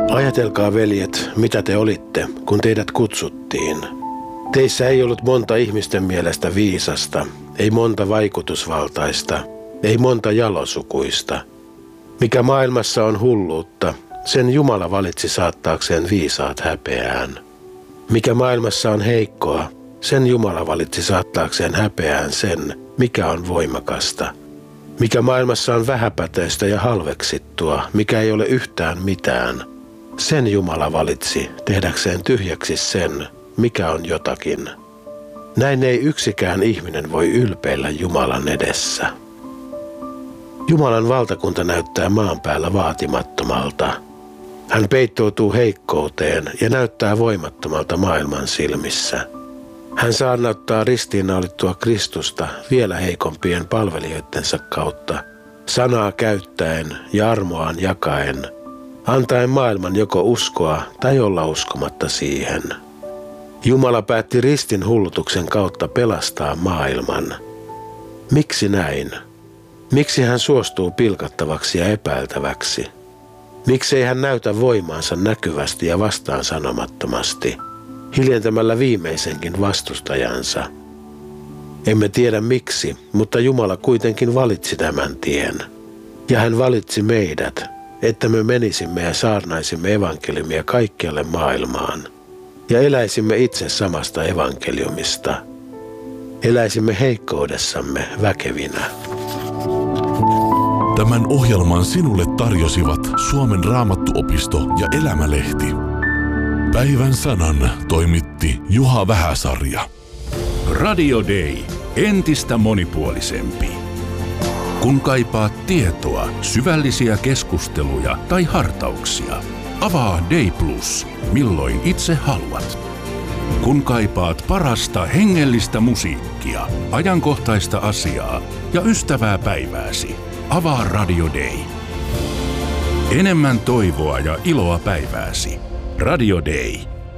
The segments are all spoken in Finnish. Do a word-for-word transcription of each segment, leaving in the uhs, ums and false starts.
Ajatelkaa, veljet, mitä te olitte, kun teidät kutsuttiin. Teissä ei ollut monta ihmisten mielestä viisasta, ei monta vaikutusvaltaista, ei monta jalosukuista. Mikä maailmassa on hulluutta, sen Jumala valitsi saattaakseen viisaat häpeään. Mikä maailmassa on heikkoa, sen Jumala valitsi saattaakseen häpeään sen, mikä on voimakasta. Mikä maailmassa on vähäpätöistä ja halveksittua, mikä ei ole yhtään mitään, sen Jumala valitsi tehdäkseen tyhjäksi sen, mikä on jotakin. Näin ei yksikään ihminen voi ylpeillä Jumalan edessä. Jumalan valtakunta näyttää maan päällä vaatimattomalta. Hän peittoutuu heikkouteen ja näyttää voimattomalta maailman silmissä. Hän saarnauttaa ristiinnaulittua Kristusta vielä heikompien palvelijoittensa kautta, sanaa käyttäen ja armoaan jakaen, antaen maailman joko uskoa tai olla uskomatta siihen. Jumala päätti ristin hullutuksen kautta pelastaa maailman. Miksi näin? Miksi hän suostuu pilkattavaksi ja epäiltäväksi? Miksei hän näytä voimaansa näkyvästi ja vastaan sanomattomasti, hiljentämällä viimeisenkin vastustajansa? Emme tiedä miksi, mutta Jumala kuitenkin valitsi tämän tien. Ja hän valitsi meidät, että me menisimme ja saarnaisimme evankeliumia kaikkialle maailmaan. Ja eläisimme itse samasta evankeliumista. Eläisimme heikkoudessamme väkevinä. Tämän ohjelman sinulle tarjosivat Suomen Raamattuopisto ja Elämälehti. Päivän sanan toimitti Juha Vähäsarja. Radio Day. Entistä monipuolisempi. Kun kaipaat tietoa, syvällisiä keskusteluja tai hartauksia, avaa Day Plus, milloin itse haluat. Kun kaipaat parasta hengellistä musiikkia, ajankohtaista asiaa ja ystävää päivääsi, avaa Radio Day. Enemmän toivoa ja iloa päivääsi. Radio Day.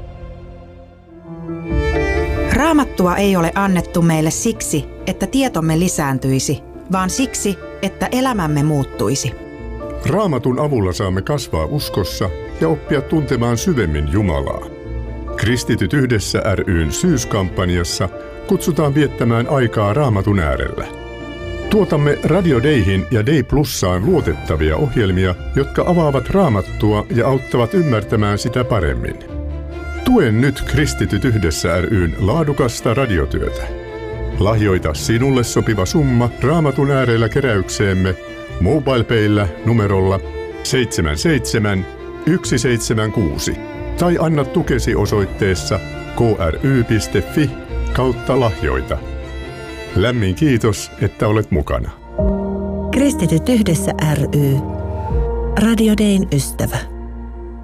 Raamattua ei ole annettu meille siksi, että tietomme lisääntyisi, vaan siksi, että elämämme muuttuisi. Raamatun avulla saamme kasvaa uskossa ja oppia tuntemaan syvemmin Jumalaa. Kristityt yhdessä ry:n syyskampanjassa kutsutaan viettämään aikaa Raamatun äärellä. Tuotamme Radio Dayhin ja Day Plussaan luotettavia ohjelmia, jotka avaavat Raamattua ja auttavat ymmärtämään sitä paremmin. Tuen nyt Kristityt yhdessä ry:n laadukasta radiotyötä. Lahjoita sinulle sopiva summa Raamatun äärellä keräykseemme MobilePayllä numerolla seitsemän seitsemän yksi seitsemän kuusi tai anna tukesi osoitteessa kry piste fi kautta lahjoita. Lämmin kiitos, että olet mukana. Kristityt yhdessä ry. Radio Dayn ystävä.